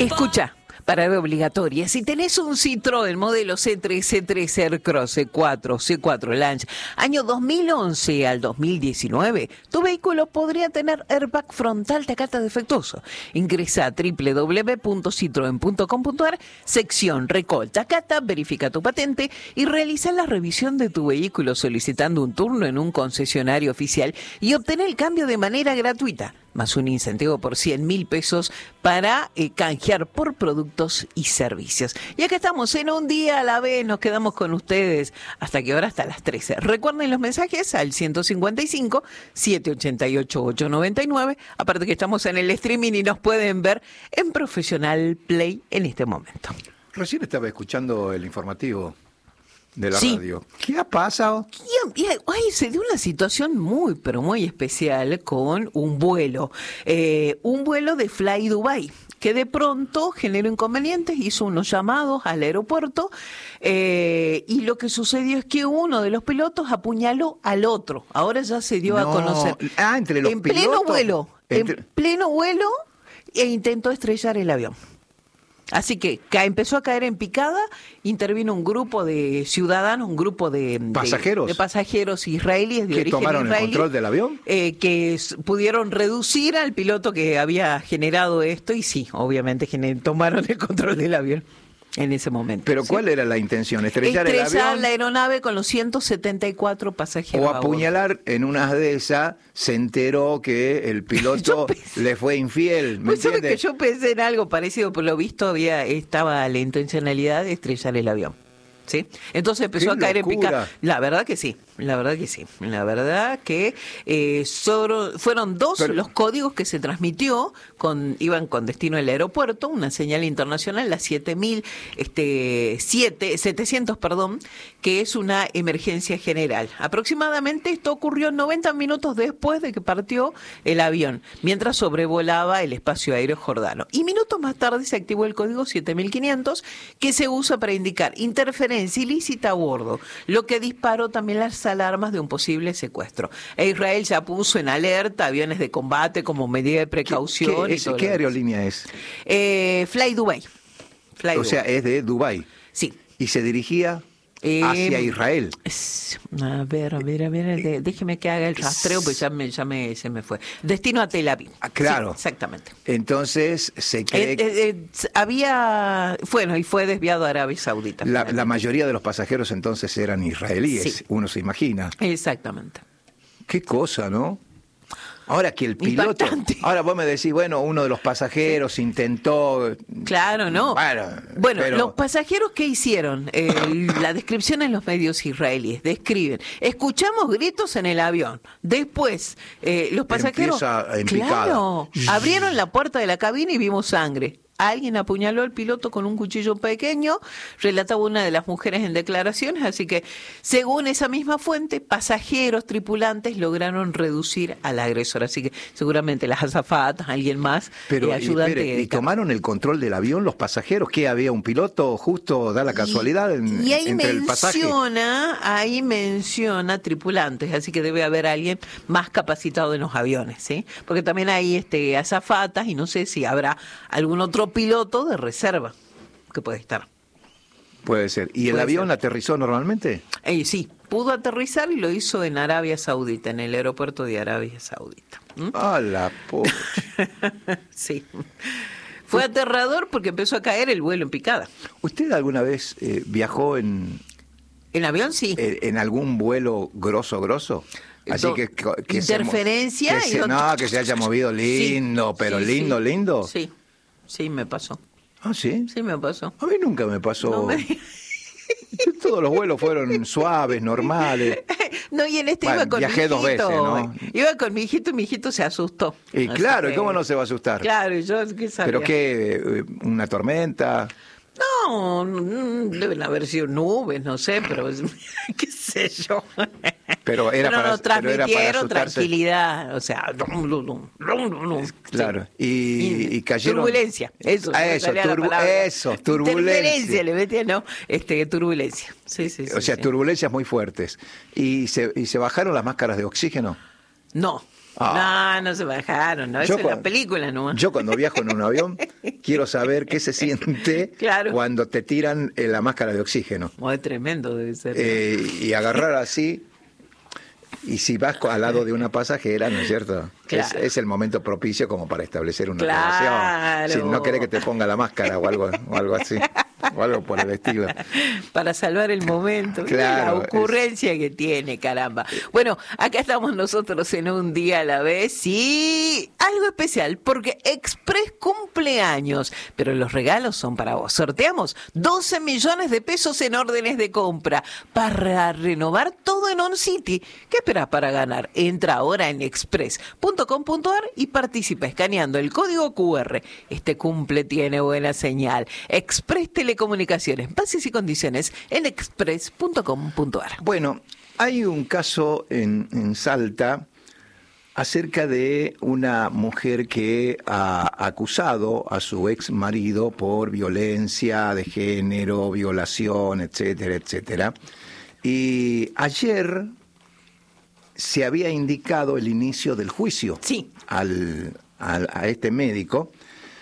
Escucha, parada obligatoria. Si tenés un Citroën modelo C3, C3 Aircross, C4, C4 Launch, año 2011 al 2019, tu vehículo podría tener airbag frontal Takata defectuoso. Ingresa a www.citroen.com.ar, sección Recall Takata, verifica tu patente y realiza la revisión de tu vehículo solicitando un turno en un concesionario oficial y obtener el cambio de manera gratuita, más un incentivo por 100.000 pesos para canjear por productos y servicios. Y acá estamos en Un Día a la Vez, nos quedamos con ustedes. ¿Hasta qué hora? Hasta las 13. Recuerden los mensajes al 155-788-899. Aparte que estamos en el streaming y nos pueden ver en Profesional Play en este momento. Recién estaba escuchando el informativo de la Sí. radio. ¿Qué ha pasado? Ay, se dio una situación muy, pero muy especial con un vuelo de Fly Dubai, que de pronto generó inconvenientes, hizo unos llamados al aeropuerto y lo que sucedió es que uno de los pilotos apuñaló al otro. Ahora ya se dio a conocer. Entre los en pilotos. En pleno vuelo e intentó estrellar el avión. Así que empezó a caer en picada, intervino un grupo de ciudadanos, un grupo de pasajeros israelíes de ¿Que origen tomaron israelí, el control del avión? Que pudieron reducir al piloto que había generado esto y sí, obviamente tomaron el control del avión en ese momento. ¿Pero ¿sí? cuál era la intención? ¿Estrellar el avión? La aeronave con los 174 pasajeros. O apuñalar, en una de esas se enteró que el piloto le fue infiel. ¿Me Pues sabes entiendes? que yo pensé en algo parecido, por lo visto estaba la intencionalidad de estrellar el avión. ¿Sí? Entonces empezó a caer en picada. La verdad que sí. La verdad que fueron dos los códigos que se transmitió, iban con destino al aeropuerto, una señal internacional, la 700, que es una emergencia general. Aproximadamente esto ocurrió 90 minutos después de que partió el avión, mientras sobrevolaba el espacio aéreo jordano. Y minutos más tarde se activó el código 7500, que se usa para indicar interferencia ilícita a bordo, lo que disparó también las alarmas de un posible secuestro. Israel ya puso en alerta aviones de combate como medida de precaución. ¿Qué aerolínea es? Fly Dubai. O sea, es de Dubái. Sí. ¿Y se dirigía hacia Israel? A ver, déjeme que haga el rastreo, pues se me fue. Destino a Tel Aviv. Claro. Sí, exactamente. Entonces se cree y fue desviado a Arabia Saudita. la mayoría de los pasajeros entonces eran israelíes, Sí. Uno se imagina. Exactamente. Qué cosa, ¿no? Ahora que el piloto... Impactante. Ahora vos me decís, bueno, uno de los pasajeros intentó... Claro, ¿no? Bueno, pero... los pasajeros, ¿qué hicieron? La descripción en los medios israelíes describen: escuchamos gritos en el avión. Después, los pasajeros... Empieza en picada. Claro, abrieron la puerta de la cabina y vimos sangre. Alguien apuñaló al piloto con un cuchillo pequeño, relataba una de las mujeres en declaraciones, así que, según esa misma fuente, pasajeros, tripulantes lograron reducir al agresor, así que seguramente las azafatas, alguien más, ayudante. ¿Y tomaron el control del avión los pasajeros? ¿Que había un piloto justo, da la casualidad, entre el pasaje? Ahí menciona tripulantes, así que debe haber alguien más capacitado en los aviones, ¿sí? Porque también hay azafatas y no sé si habrá algún otro piloto de reserva que puede estar. Puede ser. ¿Y el avión aterrizó normalmente? Sí, pudo aterrizar y lo hizo en Arabia Saudita, en el aeropuerto de Arabia Saudita. ¡Ah, la pocha! Sí. Fue aterrador porque empezó a caer el vuelo en picada. ¿Usted alguna vez viajó en avión? Sí. ¿En algún vuelo grosso? Así que interferencia que se haya movido lindo, sí, pero sí, lindo. Sí, me pasó. ¿Ah, sí? Sí, me pasó. A mí nunca me pasó. No Todos los vuelos fueron suaves, normales. No, y iba con mi hijito. Viajé 2 veces, ¿no? Iba con mi hito y mi hijito se asustó. Y claro, ¿y cómo no se va a asustar? Claro, yo qué sabía. ¿Pero qué? ¿Una tormenta? No, deben haber sido nubes, no sé, pero qué sé yo. Pero nos transmitieron tranquilidad, o sea, claro. Sí. Y cayeron. Turbulencia, turbulencia. Interferencia, le metía, ¿no? Turbulencia. Sí. O sea, turbulencias muy fuertes. ¿Y se bajaron las máscaras de oxígeno? No. No se bajaron, no, eso es la película nomás. Yo cuando viajo en un avión quiero saber qué se siente cuando te tiran la máscara de oxígeno. Es tremendo debe ser. Y agarrar así, y si vas al lado de una pasajera, ¿no es cierto? Claro. Es el momento propicio como para establecer una relación. Si no querés que te ponga la máscara o algo así. O algo por el estilo. Para salvar el momento. Claro, la ocurrencia que tiene, caramba. Bueno, acá estamos nosotros en Un Día a la Vez y algo especial, porque Express cumpleaños, pero los regalos son para vos. Sorteamos 12 millones de pesos en órdenes de compra para renovar todo en On City. ¿Qué esperás para ganar? Entra ahora en express.com.ar y participa escaneando el código QR. Este cumple tiene buena señal. Express Telecomunicaciones. Bases y condiciones en express.com.ar. Bueno, hay un caso en Salta acerca de una mujer que ha acusado a su ex marido por violencia de género, violación, etcétera, etcétera. Y ayer se había indicado el inicio del juicio a este médico.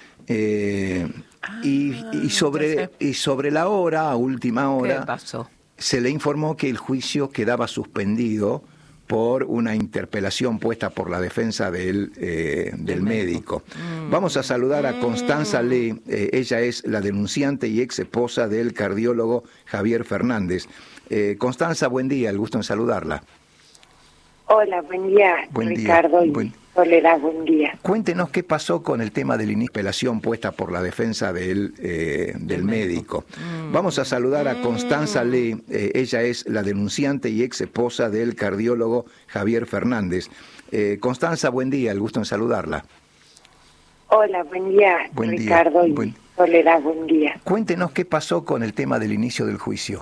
Y sobre la hora, a última hora, ¿qué pasó? Se le informó que el juicio quedaba suspendido por una interpelación puesta por la defensa del médico. Vamos a saludar a Constanza Lee. Ella es la denunciante y ex esposa del cardiólogo Javier Fernández. Constanza, buen día, el gusto en saludarla. Hola, buen día, Ricardo y Soledad, buen día. Cuéntenos qué pasó con el tema de la interpelación puesta por la defensa del médico. Vamos a saludar a Constanza Lee. Ella es la denunciante y ex esposa del cardiólogo Javier Fernández. Constanza, buen día, el gusto en saludarla. Hola, buen día, Ricardo y Soledad, buen día. Cuéntenos qué pasó con el tema del inicio del juicio.